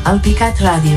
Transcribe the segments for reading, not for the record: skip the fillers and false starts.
Alpicat Ràdio.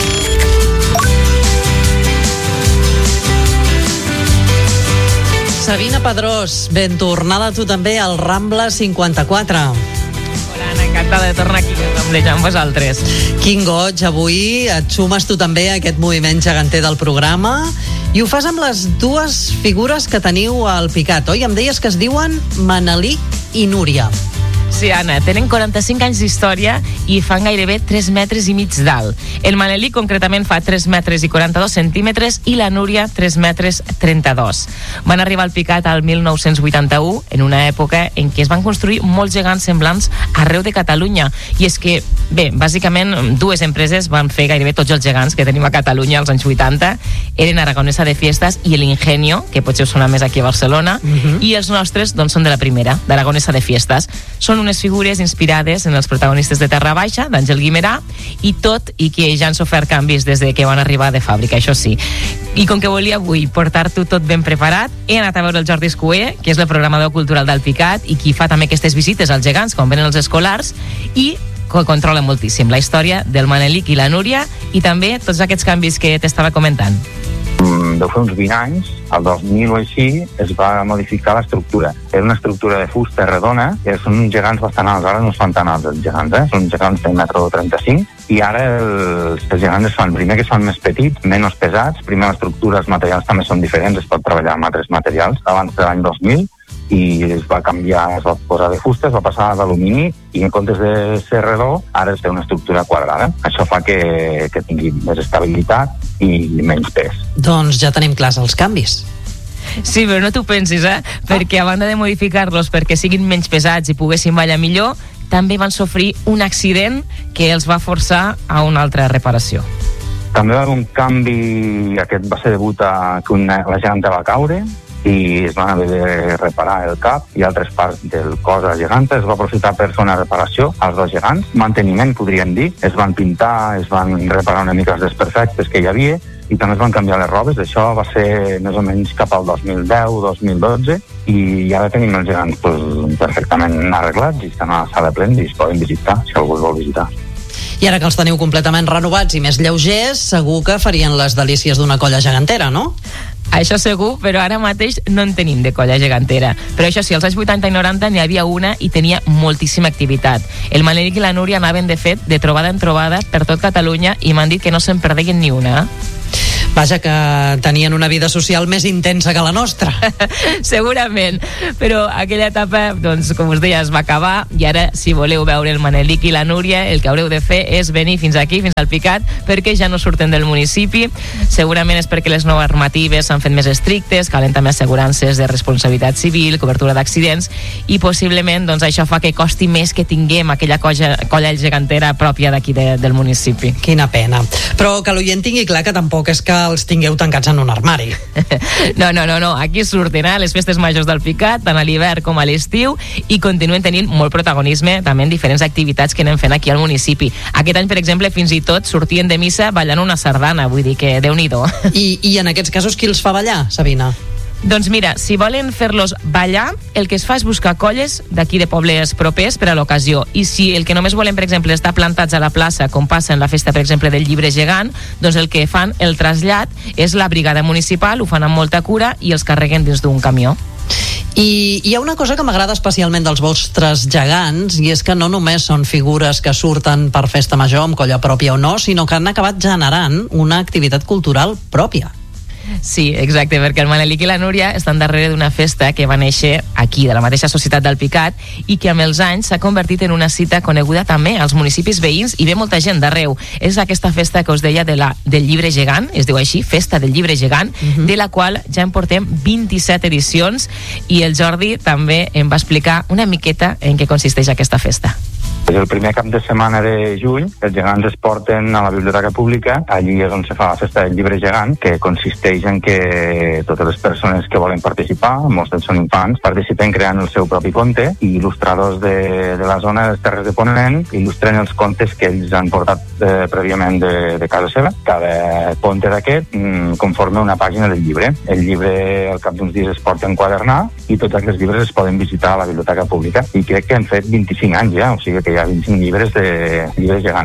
Sabina Pedrós, ben tornada tu també al Rambla 54. Hola, Anna, encantada de tornar aquí amb vosaltres. Quin goig, avui et sumes tu també a aquest moviment geganter del programa i ho fas amb les dues figures que teniu al Picat, oi? Em deies que es diuen Manelic i Núria. Sí, Anna, tenen 45 anys d'història i fan gairebé 3 metres i mig d'alt. El Manelic concretament fa 3 metres i 42 centímetres i la Núria 3 metres 32. Van arribar al Picat al 1981, en una època en què es van construir molts gegants semblants arreu de Catalunya. I és que, bé, bàsicament dues empreses van fer gairebé tots els gegants que tenim a Catalunya als anys 80. Eren Aragonesa de Fiestas i el Ingenio, que potser us sona més aquí a Barcelona, i els nostres doncs, són de la primera, d'Aragonesa de Fiestas. Són unes figures inspirades en els protagonistes de Terra Baixa, d'Àngel Guimerà, i tot i que ja han sofert canvis des de que van arribar de fàbrica, això sí. I com que volia avui portar-t'ho tot ben preparat, he anat a veure el Jordi Escuer, que és el programador cultural del Picat i qui fa també aquestes visites als gegants quan venen els escolars, i controla moltíssim la història del Manelic i la Núria i també tots aquests canvis que t'estava comentant. Deu fer uns 20 anys, al 2000 o així, es va modificar l'estructura. Era una estructura de fusta redona, que són uns gegants bastant alts, ara no es fan tan alts els gegants, són gegants de 1,35 m, i ara els gegants es fan, primer que es fan més petits, menys pesats, primer l'estructura, els materials també són diferents, es pot treballar amb altres materials, abans de l'any 2000, i es va canviar, es va posar de fusta, es va passar d'alumini i en comptes de ser redó, ara es té una estructura quadrada. Això fa que tingui més estabilitat i menys pes. Doncs ja tenim clars els canvis. Sí, però no t'ho pensis, perquè a banda de modificar-los perquè siguin menys pesats i poguessin ballar millor, també van sofrir un accident que els va forçar a una altra reparació. També va haver un canvi, aquest va ser degut a que la geganta va caure i es van haver de reparar el cap i altres parts del cos de la geganta. Es va aprofitar per fer una reparació als dos gegants, manteniment podríem dir, es van pintar, es van reparar una mica els desperfectes que hi havia i també es van canviar les robes. Això va ser més o menys cap al 2010-2012 i ara tenim els gegants perfectament arreglats i estan a la sala plena i es poden visitar si algú els vol visitar. I ara que els teniu completament renovats i més lleugers, segur que farien les delícies d'una colla gegantera, no? Això segur, però ara mateix no en tenim de colla gegantera. Però això sí, als anys 80 i 90 n'hi havia una i tenia moltíssima activitat. El Manelic i la Núria anaven, de fet, de trobada en trobada per tot Catalunya i m'han dit que no se'n perdeien ni una. Vaja, que tenien una vida social més intensa que la nostra. Segurament, però aquella etapa, doncs, com us deia, es va acabar i ara, si voleu veure el Manelic i la Núria, el que haureu de fer és venir fins aquí, fins al Picat, perquè ja no surten del municipi. Segurament és perquè les normatives s'han fet més estrictes, calen també assegurances de responsabilitat civil, cobertura d'accidents, i possiblement doncs, això fa que costi més que tinguem aquella colla gegantera pròpia d'aquí del municipi. Quina pena. Però que l'oient tingui clar que tampoc és que els tingueu tancats en un armari. No, aquí surten les festes majors del Picat, tant a l'hivern com a l'estiu, i continuen tenint molt protagonisme també en diferents activitats que anem fent aquí al municipi. Aquest any, per exemple, fins i tot sortien de missa ballant una sardana, vull dir que Déu-n'hi-do. I en aquests casos qui els fa ballar, Sabina? Doncs mira, si volen fer-los ballar, el que es fa és buscar colles d'aquí de pobles propers per a l'ocasió. I si el que només volen, per exemple, estar plantats a la plaça, com passa en la festa, per exemple, del Llibre Gegant, doncs el que fan, el trasllat, és la brigada municipal, ho fan amb molta cura i els carreguen dins d'un camió. I hi ha una cosa que m'agrada especialment dels vostres gegants, i és que no només són figures que surten per festa major amb colla pròpia o no, sinó que han acabat generant una activitat cultural pròpia. Sí, exacte, perquè el Manelic i la Núria estan darrere d'una festa que va néixer aquí, de la mateixa societat del Picat, i que amb els anys s'ha convertit en una cita coneguda també als municipis veïns i ve molta gent d'arreu. És aquesta festa que us deia del Llibre Gegant, es diu així, Festa del Llibre Gegant, de la qual ja en portem 27 edicions, i el Jordi també em va explicar una miqueta en què consisteix aquesta festa. El primer cap de setmana de juny, els gegants es porten a la Biblioteca Pública, allí és on se fa la festa del Llibre Gegant, que consisteix en que totes les persones que volen participar, molts d'ells són infants, participen creant el seu propi conte, i il·lustradors de la zona de les Terres de Ponent il·lustren els contes que ells han portat prèviament de casa seva. Cada conte d'aquest conforma una pàgina del llibre. El llibre al cap d'uns dies es porta a enquadernar i tots aquests llibres es poden visitar a la Biblioteca Pública, i crec que han fet 25 anys ja, o sigui que hi ha 25 llibres de llibres gegants.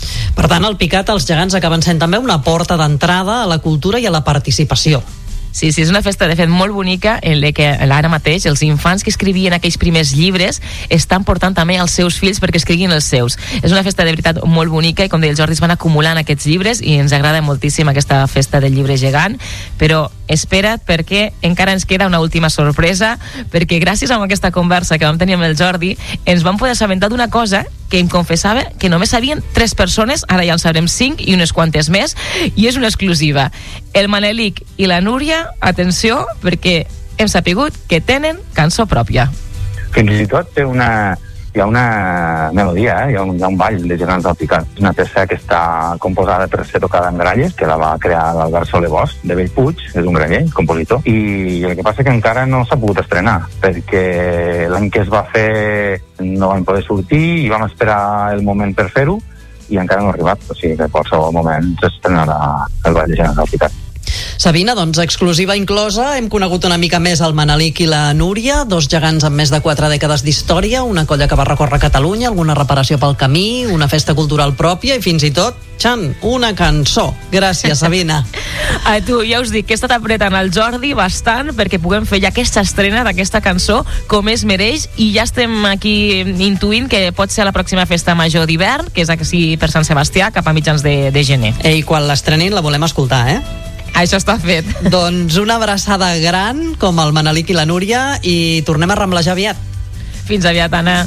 Per tant, el Picat, els gegants acaben sent també una porta d'entrada a la cultura i a la participació. Sí, és una festa de fet molt bonica en la que ara mateix els infants que escrivien aquells primers llibres estan portant també els seus fills perquè escriguin els seus. És una festa de veritat molt bonica i com deia el Jordi es van acumulant aquests llibres i ens agrada moltíssim aquesta festa del llibre gegant, però espera't perquè encara ens queda una última sorpresa, perquè gràcies a aquesta conversa que vam tenir amb el Jordi ens vam poder assabentar d'una cosa que em confessava que només sabien 3 persones, ara ja en sabrem 5 i unes quantes més, i és una exclusiva. El Manelic i la Núria, atenció, perquè hem sapigut que tenen cançó pròpia. Fins i tot hi ha una melodia, hi ha un ball de Gegants del Picat. És una peça que està composada per ser tocada en gralles, que la va crear l'Albert Soler Bosch, de Bellpuig, és un graller, compositor, i el que passa que encara no s'ha pogut estrenar, perquè l'any que es va fer no vam poder sortir i vam esperar el moment per fer-ho, i encara no ha arribat, o sigui que a qualsevol moment s'estrenarà el ball de Gegants del Picat. Sabina, doncs exclusiva inclosa, hem conegut una mica més el Manelic i la Núria, 2 gegants amb més de 4 dècades d'història, una colla que va recórrer Catalunya, alguna reparació pel camí, una festa cultural pròpia i fins i tot, Xan, una cançó. Gràcies, Sabina. A tu, ja us dic que he estat apretant el Jordi bastant perquè puguem fer ja aquesta estrena d'aquesta cançó com es mereix, i ja estem aquí intuint que pot ser la pròxima festa major d'hivern, que és aquí per Sant Sebastià, cap a mitjans de gener. I quan l'estrenin la volem escoltar, eh? Això està fet. Doncs una abraçada gran com el Manelic i la Núria i tornem a ramblejar aviat. Fins aviat, Anna.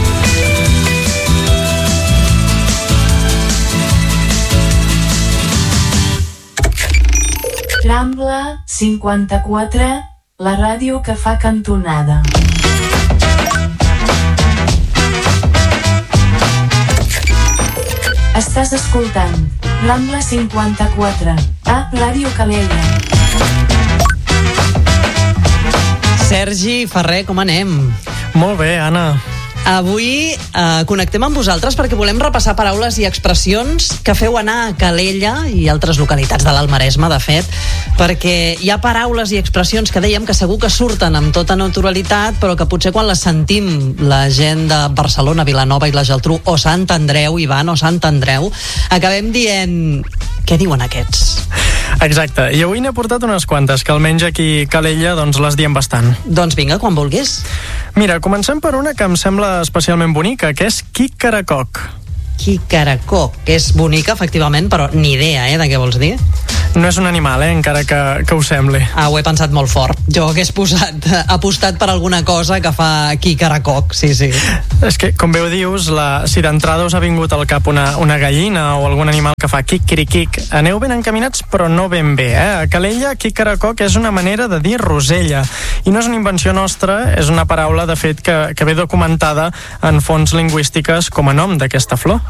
Rambla 54, la ràdio que fa cantonada. Estàs escoltant Rambla 54, a Ràdio Calella. Sergi Ferrer, com anem? Molt bé, Anna. Avui connectem amb vosaltres perquè volem repassar paraules i expressions que feu anar a Calella i altres localitats de l'Alt Maresme, de fet, perquè hi ha paraules i expressions que dèiem que segur que surten amb tota naturalitat, però que potser quan les sentim la gent de Barcelona, Vilanova i la Geltrú, o Sant Andreu, Ivan, o Sant Andreu, acabem dient... Què diuen aquests? Exacte, i avui n'he portat unes quantes, que almenys aquí a Calella doncs les diem bastant. Doncs vinga, quan vulguis. Mira, comencem per una que em sembla especialment bonica, que és Quicaracoc. Quicaracoc, que és bonica, efectivament, però ni idea, de què vols dir? No és un animal, encara que ho sembli. Ho he pensat molt fort. Jo hagués apostat per alguna cosa que fa Quicaracoc, sí. És que, com bé ho dius, si d'entrada us ha vingut al cap una gallina o algun animal que fa quic-quiriquic, aneu ben encaminats, però no ben bé, A Calella, Quicaracoc és una manera de dir rosella, i no és una invenció nostra, és una paraula, de fet, que ve documentada en fonts lingüístiques com a nom d'aquesta flor.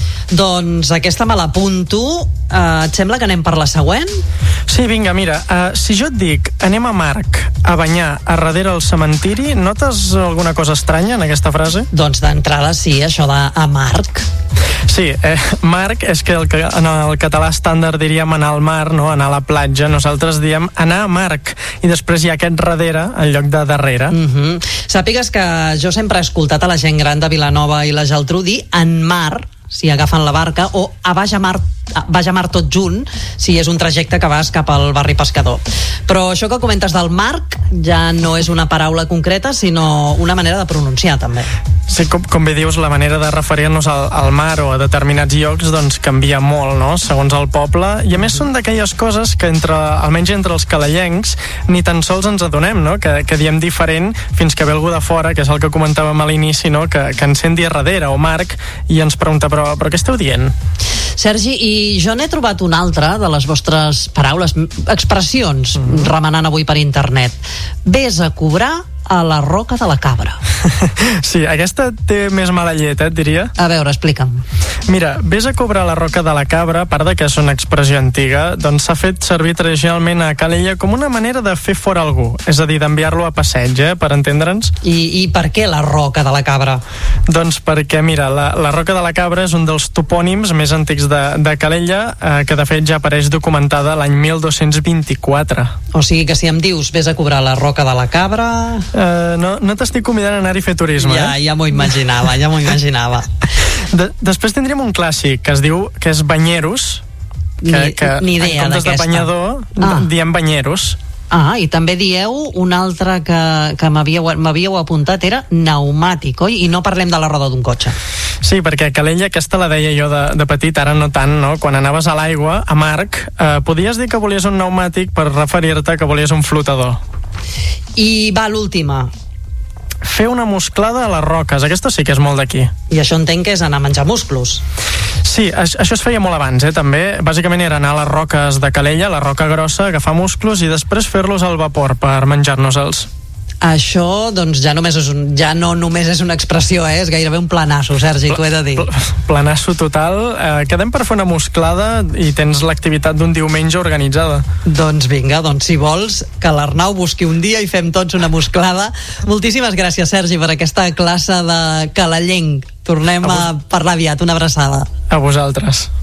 Doncs aquesta me l'apunto. Et sembla que anem per la següent? Sí, vinga, mira, si jo et dic anem a Marc a banyar a darrere el cementiri, notes alguna cosa estranya en aquesta frase? Doncs d'entrada sí, això de a Marc. Sí, Marc és que en el català estàndard diríem anar al mar, no? Anar a la platja. Nosaltres diem anar a Marc, i després hi ha aquest darrere en lloc de darrere. Sàpigues que jo sempre he escoltat a la gent gran de Vilanova i la Geltrú dir en mar, si agafen la barca, o a baix a mar tot junt, si és un trajecte que vas cap al barri pescador. Però això que comentes del Marc ja no és una paraula concreta, sinó una manera de pronunciar, també. Sí, com bé dius, la manera de referir-nos al mar o a determinats llocs doncs canvia molt, no?, segons el poble, i a més són d'aquelles coses que almenys entre els calellencs ni tan sols ens adonem, no?, que diem diferent fins que ve algú de fora, que és el que comentàvem a l'inici, no?, que ens sent dir darrere, o Marc, i ens pregunta, però què esteu dient? Sergi, i jo n'he trobat una altra de les vostres paraules, expressions, remenant avui per internet. Ves a cobrar a la Roca de la Cabra. Sí, aquesta té més mala llet, et diria. A veure, explica'm. Mira, ves a cobrar a la Roca de la Cabra, a part de que és una expressió antiga, doncs s'ha fet servir tradicionalment a Calella com una manera de fer fora algú, és a dir, d'enviar-lo a passeig, per entendre'ns. I per què la Roca de la Cabra? Doncs perquè, mira, la Roca de la Cabra és un dels topònims més antics de Calella, que de fet ja apareix documentada l'any 1224. O sigui que si em dius ves a cobrar a la Roca de la Cabra... No t'estic convidant a anar-hi a fer turisme. Ja m'ho imaginava. Després tindríem un clàssic que es diu que és banyeros, que ni idea en comptes de banyador diem banyeros. I també dieu un altre que m'havíeu apuntat, era pneumàtic, oi? I no parlem de la roda d'un cotxe. Sí, perquè Calella, aquesta la deia jo de petit, ara no tant, no? Quan anaves a l'aigua, a Marc, podies dir que volies un pneumàtic per referir-te que volies un flotador. I va l'última. Fer una musclada a les roques, aquesta sí que és molt d'aquí. I això entenc que és anar a menjar musclos. Sí, això es feia molt abans, també. Bàsicament era anar a les roques de Calella, la roca grossa, agafar musclos i després fer-los al vapor per menjar-nos-els. Això, doncs, ja no només és una expressió, és gairebé un planasso, Sergi, t'ho he de dir. Planasso total. Quedem per fer una musclada i tens l'activitat d'un diumenge organitzada. Doncs vinga, si vols que l'Arnau busqui un dia i fem tots una musclada. Moltíssimes gràcies, Sergi, per aquesta classe de calellenc. Tornem a parlar aviat. Una abraçada. A vosaltres.